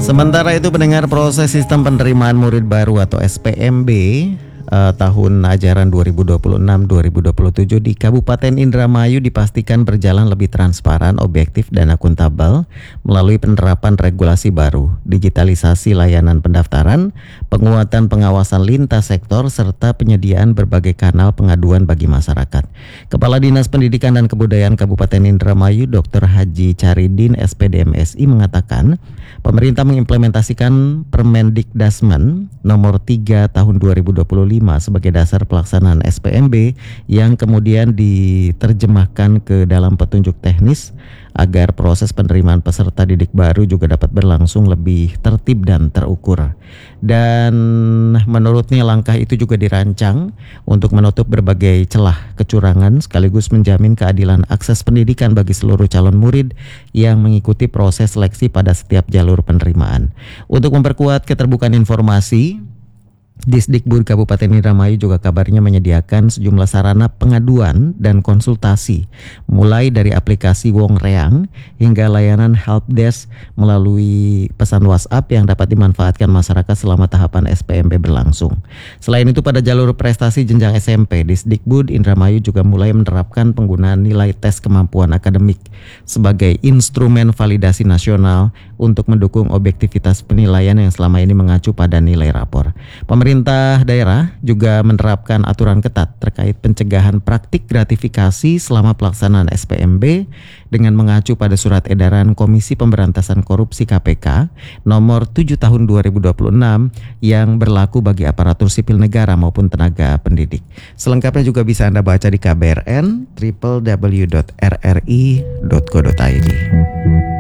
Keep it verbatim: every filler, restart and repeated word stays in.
Sementara itu pendengar, proses sistem penerimaan murid baru atau S P M B eh, tahun ajaran dua ribu dua puluh enam dua ribu dua puluh tujuh di Kabupaten Indramayu dipastikan berjalan lebih transparan, objektif, dan akuntabel melalui penerapan regulasi baru, digitalisasi layanan pendaftaran, penguatan pengawasan lintas sektor, serta penyediaan berbagai kanal pengaduan bagi masyarakat. Kepala Dinas Pendidikan dan Kebudayaan Kabupaten Indramayu, Doktor Haji Caridin, S P D M S I, mengatakan pemerintah mengimplementasikan Permendikdasmen nomor tiga tahun dua ribu dua puluh lima sebagai dasar pelaksanaan S P M B yang kemudian diterjemahkan ke dalam petunjuk teknis agar proses penerimaan peserta didik baru juga dapat berlangsung lebih tertib dan terukur. Dan menurutnya langkah itu juga dirancang untuk menutup berbagai celah kecurangan sekaligus menjamin keadilan akses pendidikan bagi seluruh calon murid yang mengikuti proses seleksi pada setiap jalur penerimaan. Untuk memperkuat keterbukaan informasi, Disdikbud Kabupaten Indramayu juga kabarnya menyediakan sejumlah sarana pengaduan dan konsultasi, mulai dari aplikasi Wong Reang hingga layanan helpdesk melalui pesan WhatsApp yang dapat dimanfaatkan masyarakat selama tahapan S P M B berlangsung. Selain itu, pada jalur prestasi jenjang S M P, Disdikbud Indramayu juga mulai menerapkan penggunaan nilai tes kemampuan akademik sebagai instrumen validasi nasional untuk mendukung objektivitas penilaian yang selama ini mengacu pada nilai rapor. Pemerintah daerah juga menerapkan aturan ketat terkait pencegahan praktik gratifikasi selama pelaksanaan S P M B dengan mengacu pada surat edaran Komisi Pemberantasan Korupsi K P K nomor tujuh tahun dua ribu dua puluh enam yang berlaku bagi aparatur sipil negara maupun tenaga pendidik. Selengkapnya juga bisa Anda baca di K B R N w w w dot r r i dot co dot i d.